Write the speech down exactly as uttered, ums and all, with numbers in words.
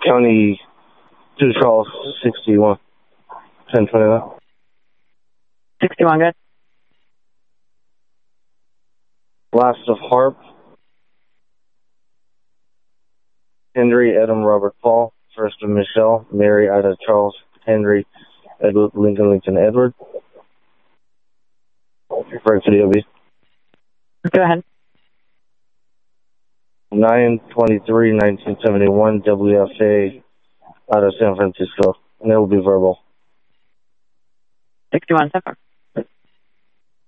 County two Charles sixty-one. ten twenty-nine. sixty-one, good. Last of Harp. Henry Adam Robert Paul. First of Michelle. Mary Ida Charles Henry Edward Lincoln Lincoln Edward. Referring to the O B. Go ahead. nine twenty-three nineteen seventy-one W F A out of San Francisco. And it will be verbal. sixty-one, so far.